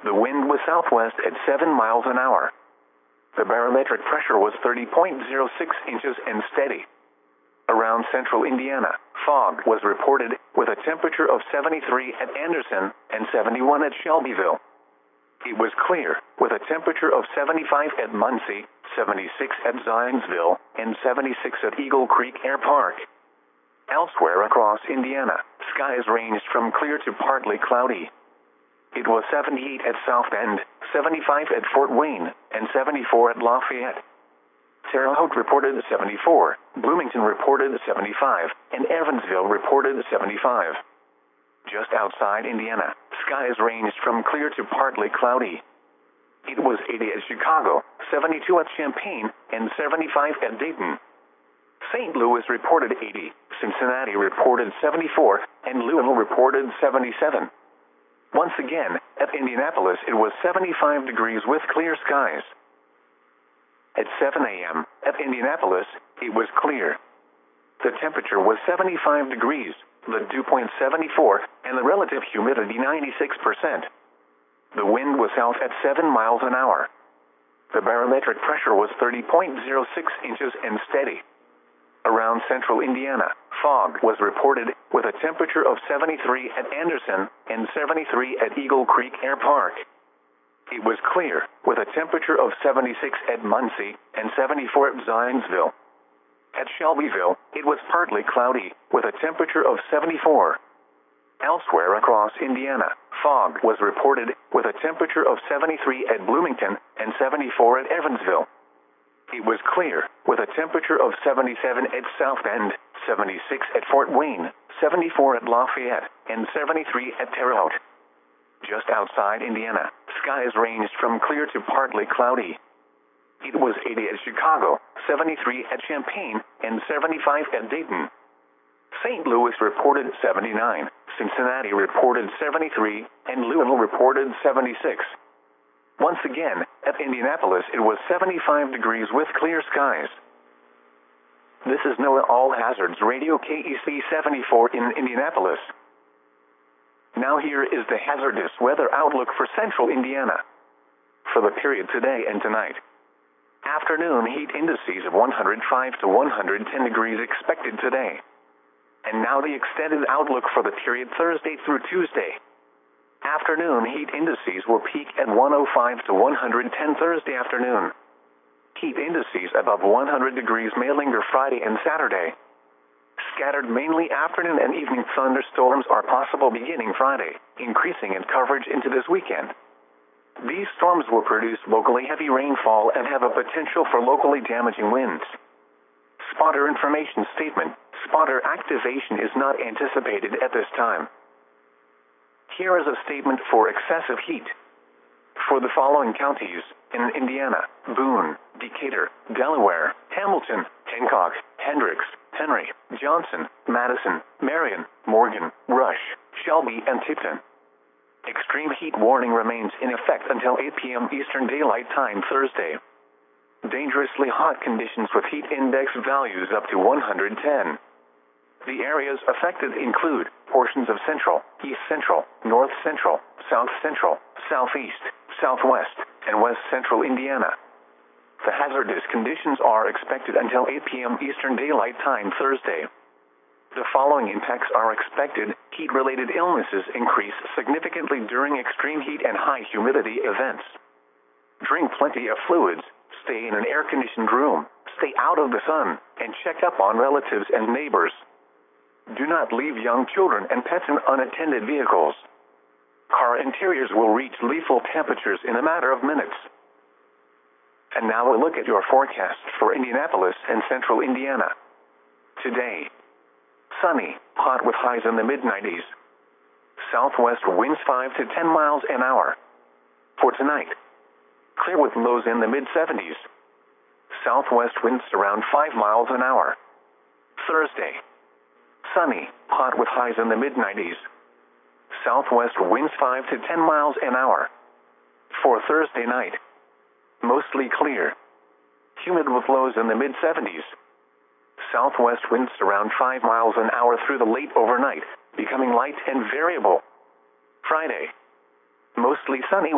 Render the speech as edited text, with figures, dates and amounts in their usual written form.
The wind was southwest at 7 miles an hour. The barometric pressure was 30.06 inches and steady. Around central Indiana, fog was reported with a temperature of 73 at Anderson and 71 at Shelbyville. It was clear with a temperature of 75 at Muncie, 76 at Zionsville, and 76 at Eagle Creek Air Park. Elsewhere across Indiana, skies ranged from clear to partly cloudy. It was 78 at South Bend, 75 at Fort Wayne, and 74 at Lafayette. Terre Haute reported 74, Bloomington reported 75, and Evansville reported 75. Just outside Indiana, skies ranged from clear to partly cloudy. It was 80 at Chicago, 72 at Champaign, and 75 at Dayton. St. Louis reported 80, Cincinnati reported 74, and Louisville reported 77. Once again, at Indianapolis it was 75 degrees with clear skies. At 7 a.m., at Indianapolis, it was clear. The temperature was 75 degrees, the dew point 74, and the relative humidity 96%. The wind was south at 7 miles an hour. The barometric pressure was 30.06 inches and steady. Around central Indiana, fog was reported with a temperature of 73 at Anderson and 73 at Eagle Creek Air Park. It was clear with a temperature of 76 at Muncie and 74 at Zionsville. At Shelbyville, it was partly cloudy with a temperature of 74. Elsewhere across Indiana, fog was reported with a temperature of 73 at Bloomington and 74 at Evansville. It was clear with a temperature of 77 at South Bend, 76 at Fort Wayne, 74 at Lafayette, and 73 at Terre Haute. Just outside Indiana, skies ranged from clear to partly cloudy. It was 80 at Chicago, 73 at Champaign, and 75 at Dayton. St. Louis reported 79, Cincinnati reported 73, and Louisville reported 76. Once again, at Indianapolis it was 75 degrees with clear skies. This is NOAA All Hazards Radio KEC 74 in Indianapolis. Now here is the hazardous weather outlook for central Indiana. For the period today and tonight. Afternoon heat indices of 105 to 110 degrees expected today. And now the extended outlook for the period Thursday through Tuesday. Afternoon heat indices will peak at 105 to 110 Thursday afternoon. Heat indices above 100 degrees may linger Friday and Saturday. Scattered mainly afternoon and evening thunderstorms are possible beginning Friday, increasing in coverage into this weekend. These storms will produce locally heavy rainfall and have a potential for locally damaging winds. Spotter information statement: spotter activation is not anticipated at this time. Here is a statement for excessive heat. For the following counties in Indiana: Boone, Decatur, Delaware, Hamilton, Hancock, Hendricks, Henry, Johnson, Madison, Marion, Morgan, Rush, Shelby, and Tipton. Extreme heat warning remains in effect until 8 p.m. Eastern Daylight Time Thursday. Dangerously hot conditions with heat index values up to 110. The areas affected include portions of central, east central, north central, south central, southeast, southwest, and west central Indiana. The hazardous conditions are expected until 8 p.m. Eastern Daylight Time Thursday. The following impacts are expected. Heat-related illnesses increase significantly during extreme heat and high humidity events. Drink plenty of fluids, stay in an air-conditioned room, stay out of the sun, and check up on relatives and neighbors. Do not leave young children and pets in unattended vehicles. Car interiors will reach lethal temperatures in a matter of minutes. And now a look at your forecast for Indianapolis and central Indiana. Today, sunny, hot with highs in the mid-90s. Southwest winds 5 to 10 miles an hour. For tonight, clear with lows in the mid-70s. Southwest winds around 5 miles an hour. Thursday, sunny, hot with highs in the mid-90s. Southwest winds 5 to 10 miles an hour. For Thursday night, mostly clear. Humid with lows in the mid-70s. Southwest winds around 5 miles an hour through the late overnight, becoming light and variable. Friday, mostly sunny.